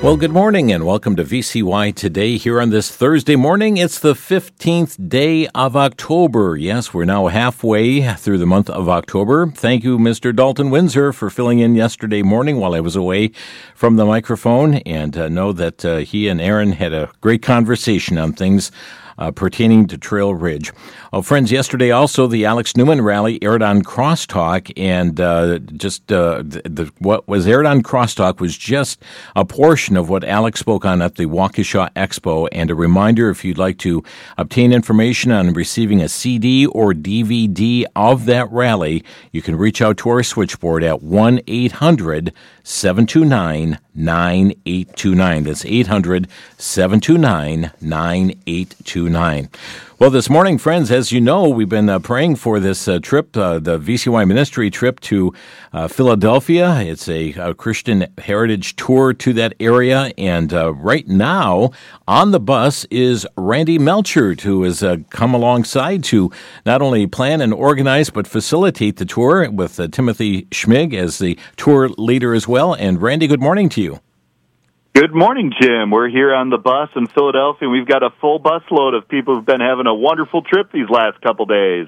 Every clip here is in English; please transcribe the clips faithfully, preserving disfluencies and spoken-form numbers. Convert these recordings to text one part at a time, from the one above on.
Well, good morning and welcome to V C Y Today here on this Thursday morning. It's the fifteenth day of October. Yes, we're now halfway through the month of October. Thank you, Mister Dalton Windsor, for filling in yesterday morning while I was away from the microphone. And uh, know that uh, he and Aaron had a great conversation on things Uh, pertaining to Trail Ridge. Oh, friends, yesterday also the Alex Newman rally aired on Crosstalk, and uh, just uh, the, the, what was aired on Crosstalk was just a portion of what Alex spoke on at the Waukesha Expo. And a reminder, if you'd like to obtain information on receiving a C D or D V D of that rally, you can reach out to our switchboard at one eight hundred seven two nine nine eight two nine. That's eight hundred seven two nine nine eight two nine. Well, this morning, friends, as you know, we've been uh, praying for this uh, trip, uh, the V C Y ministry trip to uh, Philadelphia. It's a, a Christian heritage tour to that area. And uh, right now on the bus is Randy Melchert, who has uh, come alongside to not only plan and organize, but facilitate the tour with uh, Timothy Schmig as the tour leader as well. And Randy, good morning to you. Good morning, Jim. We're here on the bus in Philadelphia. We've got a full busload of people who've been having a wonderful trip these last couple days.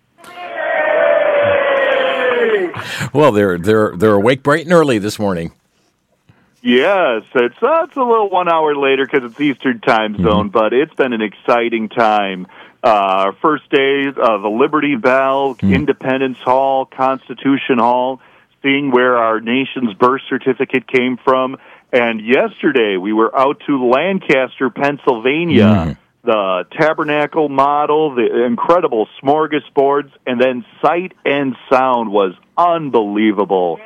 Well, they're they're they're awake bright and early this morning. Yes, it's uh, it's a little one hour later because it's Eastern time zone, mm-hmm. but it's been an exciting time. Uh, our first days of the Liberty Bell, mm-hmm. Independence Hall, Constitution Hall, seeing where our nation's birth certificate came from. And yesterday, we were out to Lancaster, Pennsylvania, mm. the Tabernacle model, the incredible smorgasbords, and then Sight and Sound was unbelievable.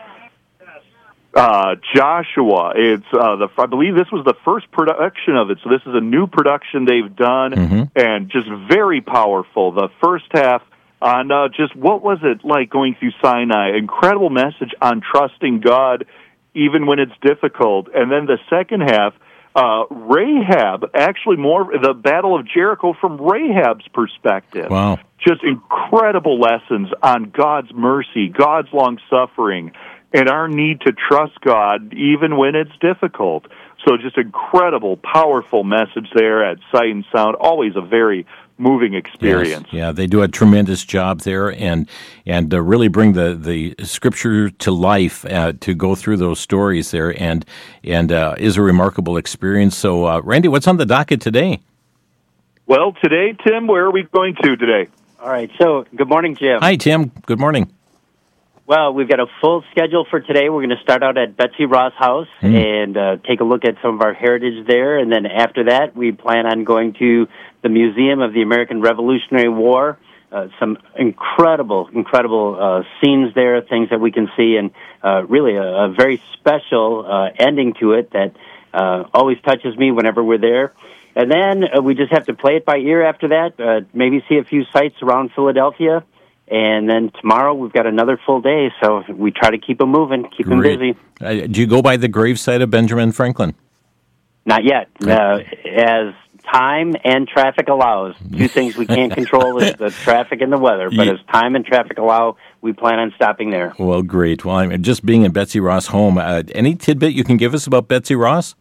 Uh, Joshua, it's uh, the I believe this was the first production of it, so this is a new production they've done, mm-hmm. and just very powerful. The first half on uh, just what was it like going through Sinai? Incredible message on trusting God even when it's difficult. And then the second half, uh, Rahab, actually more the Battle of Jericho from Rahab's perspective. Wow. Just incredible lessons on God's mercy, God's long-suffering, and our need to trust God even when it's difficult. So just incredible, powerful message there at Sight and Sound. Always a very moving experience. Yes, yeah, they do a tremendous job there, and and uh, really bring the, the Scripture to life uh, to go through those stories there, and and uh, is a remarkable experience. So, uh, Randy, what's on the docket today? Well, today, Tim, where are we going to today? All right. So, good morning, Jim. Hi, Tim. Good morning. Well, we've got a full schedule for today. We're going to start out at Betsy Ross House mm. and uh, take a look at some of our heritage there. And then after that, we plan on going to the Museum of the American Revolutionary War. Uh, some incredible, incredible uh, scenes there, things that we can see, and uh, really a, a very special uh, ending to it that uh, always touches me whenever we're there. And then uh, we just have to play it by ear after that, uh, maybe see a few sites around Philadelphia. And then tomorrow we've got another full day, so we try to keep them moving, keep them Great. busy. Uh, do you go by the gravesite of Benjamin Franklin? Not yet. Uh, as time and traffic allows. Two things we can't control is the traffic and the weather, but yeah. as time and traffic allow, we plan on stopping there. Well, great. Well, I mean, just being in Betsy Ross' home, uh, any tidbit you can give us about Betsy Ross?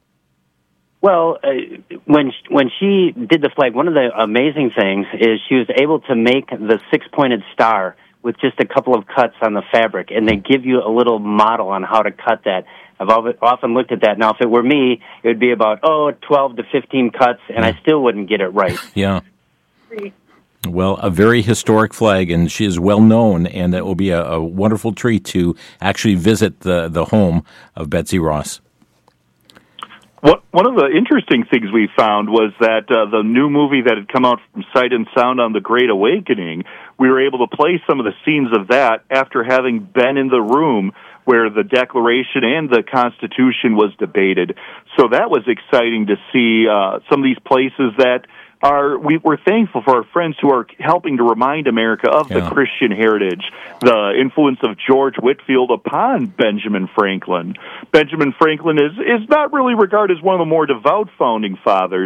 Well, uh, when when she did the flag, one of the amazing things is she was able to make the six-pointed star with just a couple of cuts on the fabric, and they give you a little model on how to cut that. I've often looked at that. Now, if it were me, it would be about, oh, twelve to fifteen cuts, and I still wouldn't get it right. Yeah. Well, a very historic flag, and she is well known, and it will be a, a wonderful treat to actually visit the, the home of Betsy Ross. What, one of the interesting things we found was that uh, the new movie that had come out from Sight and Sound on the Great Awakening, we were able to play some of the scenes of that after having been in the room where the Declaration and the Constitution was debated. So that was exciting to see uh, some of these places that are, we, we're thankful for our friends who are helping to remind America of yeah. the Christian heritage, the influence of George Whitefield upon Benjamin Franklin. Benjamin Franklin is, is not really regarded as one of the more devout founding fathers.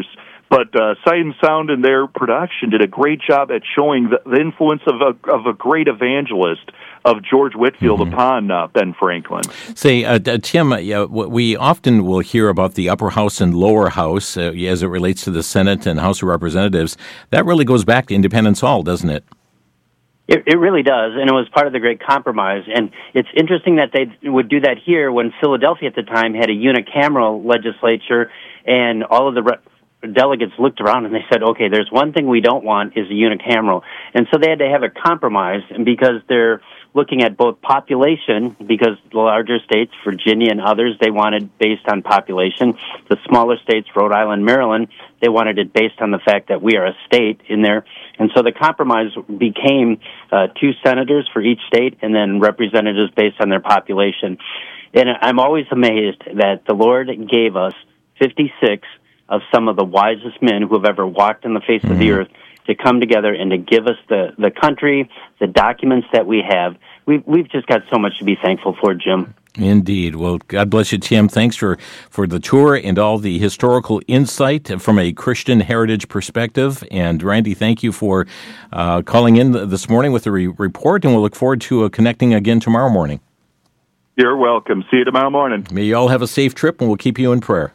But uh, Sight and Sound and their production did a great job at showing the, the influence of a, of a great evangelist, of George Whitefield mm-hmm. upon uh, Ben Franklin. Say, uh, Tim, uh, we often will hear about the upper house and lower house uh, as it relates to the Senate and House of Representatives. That really goes back to Independence Hall, doesn't it? It, it really does, and it was part of the Great Compromise. And it's interesting that they would do that here when Philadelphia at the time had a unicameral legislature, and all of the re- delegates looked around and they said, okay, there's one thing we don't want is a unicameral. And so they had to have a compromise, and because they're looking at both population, because the larger states, Virginia and others, they wanted based on population. The smaller states, Rhode Island, Maryland, they wanted it based on the fact that we are a state in there. And so the compromise became uh, two senators for each state and then representatives based on their population. And I'm always amazed that the Lord gave us fifty-six of some of the wisest men who have ever walked on the face mm-hmm. of the earth to come together and to give us the, the country, the documents that we have. We've, we've just got so much to be thankful for, Jim. Indeed. Well, God bless you, Tim. Thanks for, for the tour and all the historical insight from a Christian heritage perspective. And Randy, thank you for uh, calling in this morning with a re- report, and we'll look forward to uh, connecting again tomorrow morning. You're welcome. See you tomorrow morning. May you all have a safe trip, and we'll keep you in prayer.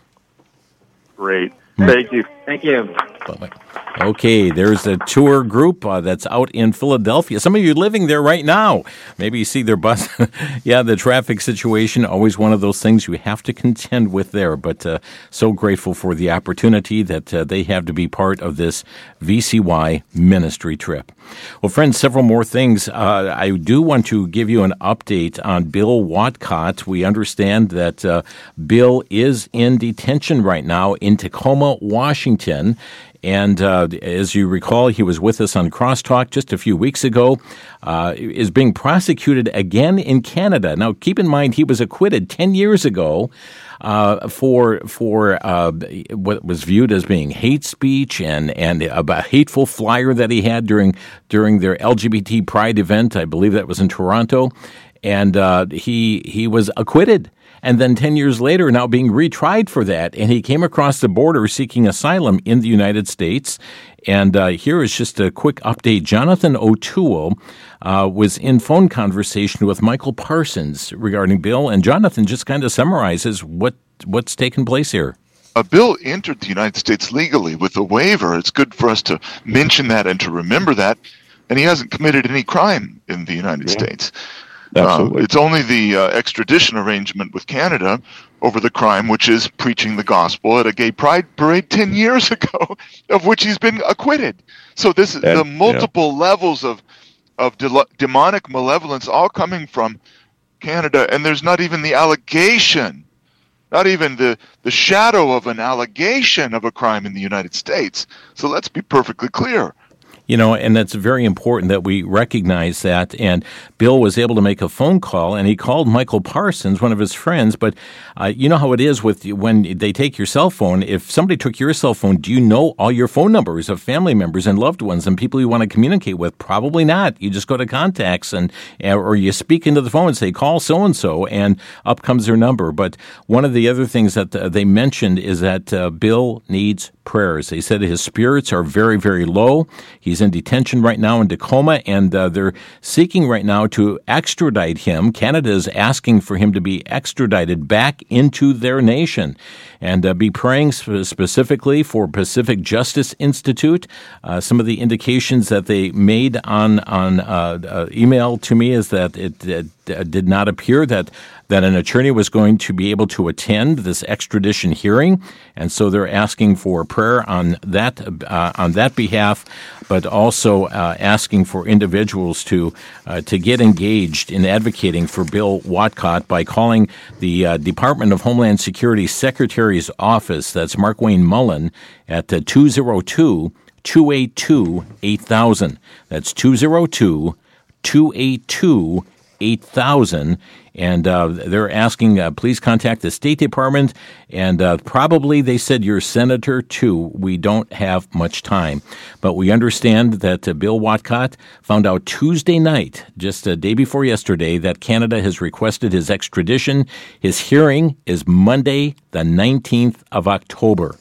Great. Thank you. Thank you. Bye-bye. Okay, there's a tour group uh, that's out in Philadelphia. Some of you living there right now. Maybe you see their bus. Yeah, the traffic situation, always one of those things you have to contend with there. But uh, so grateful for the opportunity that uh, they have to be part of this V C Y ministry trip. Well, friends, several more things. Uh, I do want to give you an update on Bill Watcott. We understand that uh, Bill is in detention right now in Tacoma, Washington. And uh, as you recall, he was with us on Crosstalk just a few weeks ago, uh, is being prosecuted again in Canada. Now, keep in mind, he was acquitted ten years ago uh, for for uh, what was viewed as being hate speech and, and a hateful flyer that he had during, during their L G B T Pride event. I believe that was in Toronto. And uh, he he was acquitted. And then ten years later, now being retried for that. And he came across the border seeking asylum in the United States. And uh, here is just a quick update. Jonathan O'Toole uh, was in phone conversation with Michael Parsons regarding Bill. And Jonathan just kind of summarizes what what's taken place here. A Bill entered the United States legally with a waiver. It's good for us to mention that and to remember that. And he hasn't committed any crime in the United yeah. States. Uh, it's only the uh, extradition arrangement with Canada over the crime, which is preaching the gospel at a gay pride parade ten years ago, of which he's been acquitted. So this is the multiple yeah. levels of of de- demonic malevolence all coming from Canada, and there's not even the allegation, not even the, the shadow of an allegation of a crime in the United States. So let's be perfectly clear. You know, and that's very important that we recognize that. And Bill was able to make a phone call, and he called Michael Parsons, one of his friends. But uh, you know how it is with when they take your cell phone. If somebody took your cell phone, do you know all your phone numbers of family members and loved ones and people you want to communicate with? Probably not. You just go to contacts and or you speak into the phone and say, call so-and-so, and up comes their number. But one of the other things that uh, they mentioned is that uh, Bill needs prayers. They said his spirits are very, very low. He's in detention right now in Tacoma, and uh, they're seeking right now to extradite him. Canada is asking for him to be extradited back into their nation, and uh, be praying sp- specifically for Pacific Justice Institute. Uh, some of the indications that they made on on uh, uh, email to me is that it, it uh, did not appear that that an attorney was going to be able to attend this extradition hearing, and so they're asking for prayer on that uh, on that behalf, but also uh, asking for individuals to uh, to get engaged in advocating for Bill Watcott by calling the uh, Department of Homeland Security Secretary's office. That's Mark Wayne Mullen at uh, two oh two, two eight two, eight thousand. That's two oh two, two eight two, eight thousand. And uh, they're asking, uh, please contact the State Department, and uh, probably they said your senator, too. We don't have much time. But we understand that uh, Bill Watcott found out Tuesday night, just a day before yesterday, that Canada has requested his extradition. His hearing is Monday, the nineteenth of October.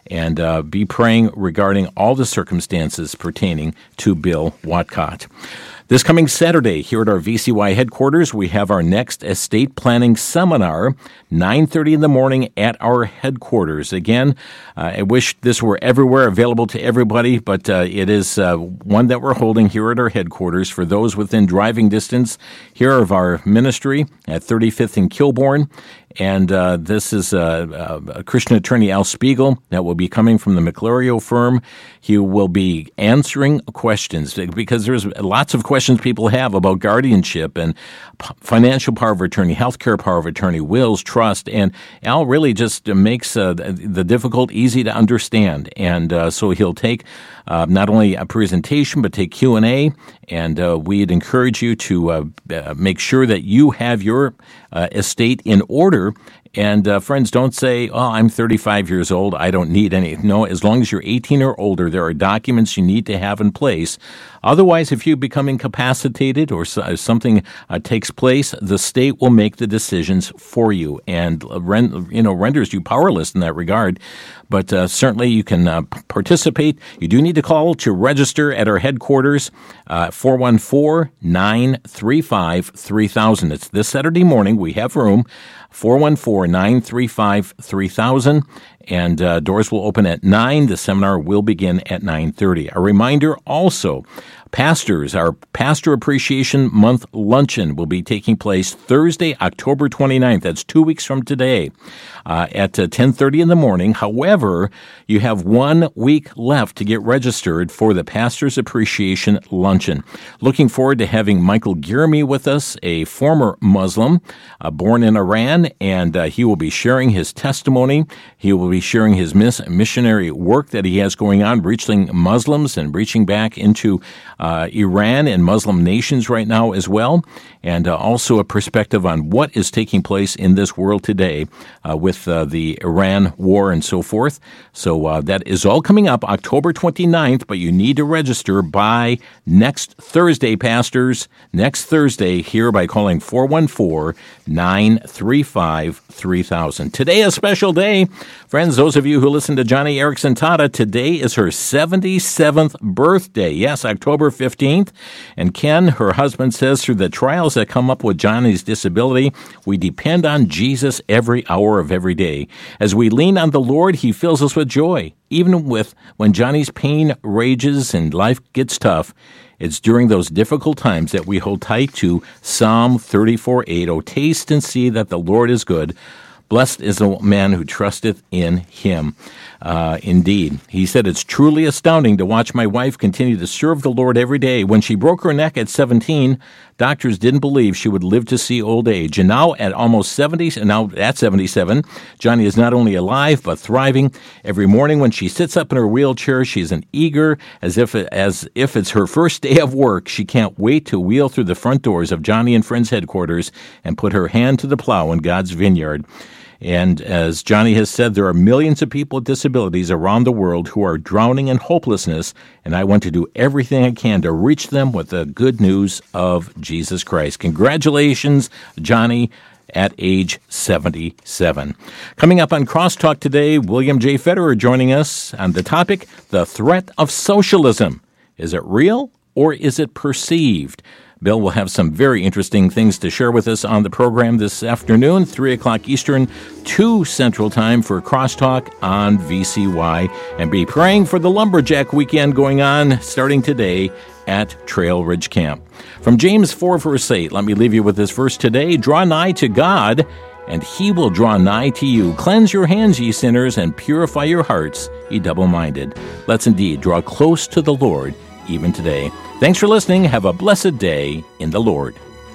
and uh, be praying regarding all the circumstances pertaining to Bill Watcott. This coming Saturday, here at our V C Y headquarters, we have our next estate planning seminar, nine thirty in the morning at our headquarters. Again, uh, I wish this were everywhere, available to everybody, but uh, it is uh, one that we're holding here at our headquarters for those within driving distance here of our ministry at thirty-fifth and Kilbourne. And uh, this is uh, uh, Christian attorney Al Spiegel that will be coming from the McLario firm. He will be answering questions because there's lots of questions people have about guardianship and p- financial power of attorney, healthcare power of attorney, wills, trust. And Al really just makes uh, the difficult easy to understand. And uh, so he'll take uh, not only a presentation, but take Q and A. And uh, we'd encourage you to uh, uh, make sure that you have your uh, estate in order. And uh, friends, don't say, oh, I'm thirty-five years old, I don't need any. No, as long as you're eighteen or older, there are documents you need to have in place. Otherwise, if you become incapacitated or something uh, takes place, the state will make the decisions for you and rend, you know, renders you powerless in that regard. But uh, certainly you can uh, participate. You do need to call to register at our headquarters, uh, four one four, nine three five, three thousand. It's this Saturday morning. We have room, four one four, nine three five, three thousand. And uh, doors will open at nine. The seminar will begin at nine thirty. A reminder also, pastors, our Pastor Appreciation Month Luncheon will be taking place Thursday, October twenty-ninth. That's two weeks from today uh, at uh, ten thirty in the morning. However, you have one week left to get registered for the Pastor's Appreciation Luncheon. Looking forward to having Michael Giramy with us, a former Muslim uh, born in Iran, and uh, he will be sharing his testimony. He will be sharing his miss- missionary work that he has going on, reaching Muslims and reaching back into uh, Iran and Muslim nations right now as well, and uh, also a perspective on what is taking place in this world today uh, with uh, the Iran war and so forth. So uh, that is all coming up October twenty-ninth, but you need to register by next Thursday, pastors, next Thursday here by calling four one four, nine three five, three thousand. Today, a special day. Friends, those of you who listen to Johnny Erickson Tata, today is her seventy-seventh birthday. Yes, October fifteenth. And Ken, her husband, says through the trials that come up with Johnny's disability, we depend on Jesus every hour of every day. As we lean on the Lord, he fills us with joy. Even with when Johnny's pain rages and life gets tough, it's during those difficult times that we hold tight to Psalm thirty-four eight. Oh, taste and see that the Lord is good. Blessed is the man who trusteth in him. Uh, indeed. He said, it's truly astounding to watch my wife continue to serve the Lord every day. When she broke her neck at seventeen, doctors didn't believe she would live to see old age. And now at almost seventy, and now at seventy-seven, Johnny is not only alive, but thriving. Every morning when she sits up in her wheelchair, she's an eager, as if, as if it's her first day of work. She can't wait to wheel through the front doors of Johnny and Friends headquarters and put her hand to the plow in God's vineyard. And as Johnny has said, there are millions of people with disabilities around the world who are drowning in hopelessness, and I want to do everything I can to reach them with the good news of Jesus Christ. Congratulations, Johnny, at age seventy-seven. Coming up on Crosstalk today, William J. Federer joining us on the topic, the threat of socialism. Is it real or is it perceived? Bill will have some very interesting things to share with us on the program this afternoon, three o'clock Eastern, two Central Time for Crosstalk on V C Y. And be praying for the Lumberjack weekend going on starting today at Trail Ridge Camp. From James four, verse eight, let me leave you with this verse today. Draw nigh to God, and he will draw nigh to you. Cleanse your hands, ye sinners, and purify your hearts, ye double-minded. Let's indeed draw close to the Lord even today. Thanks for listening. Have a blessed day in the Lord.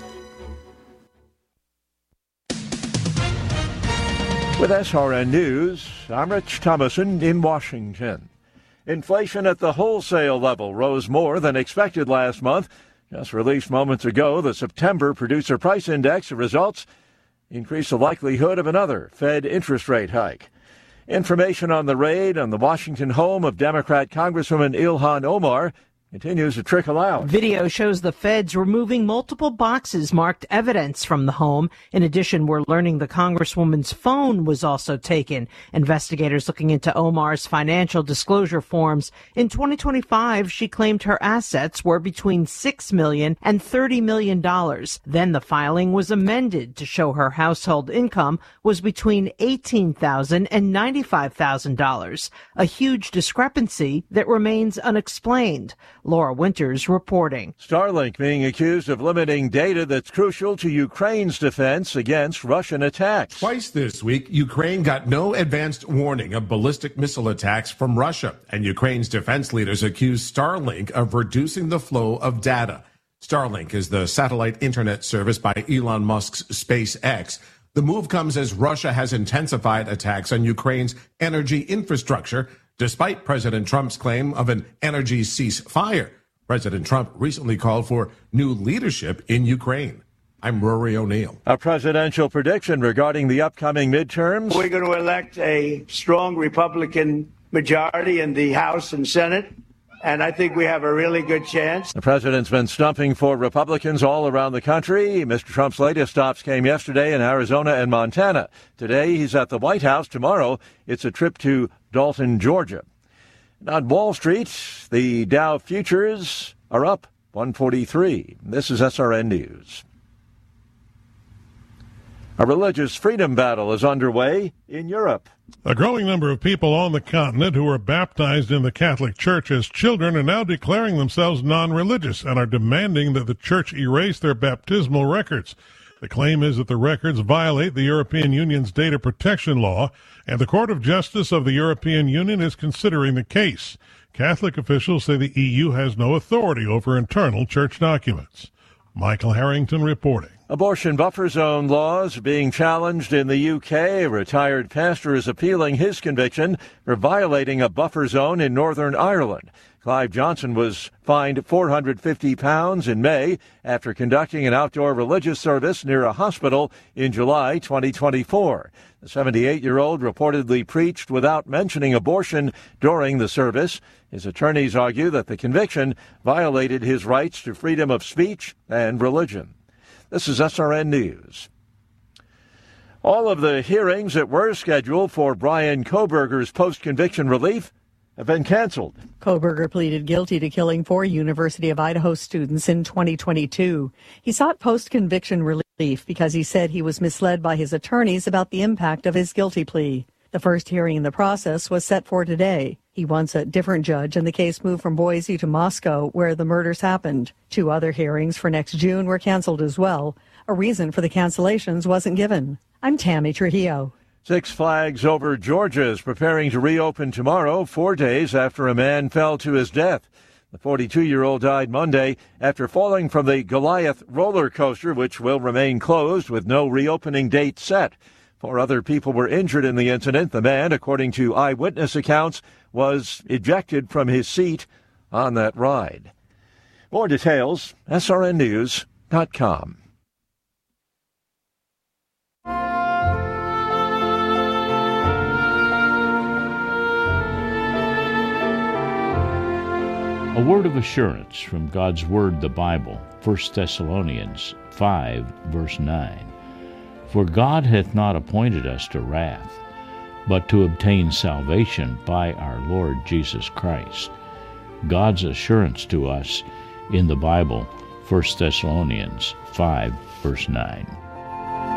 With S R N News, I'm Rich Thomason in Washington. Inflation at the wholesale level rose more than expected last month. Just released moments ago, the September Producer Price Index results increase the likelihood of another Fed interest rate hike. Information on the raid on the Washington home of Democrat Congresswoman Ilhan Omar continues to trickle out. Video shows the feds removing multiple boxes marked evidence from the home. In addition, we're learning the congresswoman's phone was also taken. Investigators looking into Omar's financial disclosure forms. In twenty twenty-five, she claimed her assets were between six million dollars and thirty million dollars. Then the filing was amended to show her household income was between eighteen thousand dollars and ninety-five thousand dollars, a huge discrepancy that remains unexplained. Laura Winters reporting. Starlink being accused of limiting data that's crucial to Ukraine's defense against Russian attacks. Twice this week, Ukraine got no advanced warning of ballistic missile attacks from Russia, and Ukraine's defense leaders accuse Starlink of reducing the flow of data. Starlink is the satellite internet service by Elon Musk's SpaceX. The move comes as Russia has intensified attacks on Ukraine's energy infrastructure, despite President Trump's claim of an energy ceasefire. President Trump recently called for new leadership in Ukraine. I'm Rory O'Neill. A presidential prediction regarding the upcoming midterms. We're going to elect a strong Republican majority in the House and Senate, and I think we have a really good chance. The president's been stumping for Republicans all around the country. Mister Trump's latest stops came yesterday in Arizona and Montana. Today, he's at the White House. Tomorrow, it's a trip to Dalton, Georgia. And on Wall Street, the Dow futures are up one forty-three. This is S R N News. A religious freedom battle is underway in Europe. A growing number of people on the continent who were baptized in the Catholic Church as children are now declaring themselves non-religious and are demanding that the Church erase their baptismal records. The claim is that the records violate the European Union's data protection law, and the Court of Justice of the European Union is considering the case. Catholic officials say the E U has no authority over internal church documents. Michael Harrington reporting. Abortion buffer zone laws being challenged in the U K. A retired pastor is appealing his conviction for violating a buffer zone in Northern Ireland. Clive Johnson was fined four hundred fifty pounds in May after conducting an outdoor religious service near a hospital in July twenty twenty-four. The seventy-eight-year-old reportedly preached without mentioning abortion during the service. His attorneys argue that the conviction violated his rights to freedom of speech and religion. This is S R N News. All of the hearings that were scheduled for Bryan Kohberger's post-conviction relief have been canceled. Kohberger pleaded guilty to killing four University of Idaho students in twenty twenty-two. He sought post-conviction relief because he said he was misled by his attorneys about the impact of his guilty plea. The first hearing in the process was set for today. He wants a different judge, and the case moved from Boise to Moscow, where the murders happened. Two other hearings for next June were canceled as well. A reason for the cancellations wasn't given. I'm Tammy Trujillo. Six Flags Over Georgia is preparing to reopen tomorrow, four days after a man fell to his death. The forty-two-year-old died Monday after falling from the Goliath roller coaster, which will remain closed with no reopening date set. Four other people were injured in the incident. The man, according to eyewitness accounts, was ejected from his seat on that ride. More details, S R N news dot com. A word of assurance from God's Word, the Bible, First Thessalonians five, verse nine. For God hath not appointed us to wrath, but to obtain salvation by our Lord Jesus Christ. God's assurance to us in the Bible, First Thessalonians five, verse nine.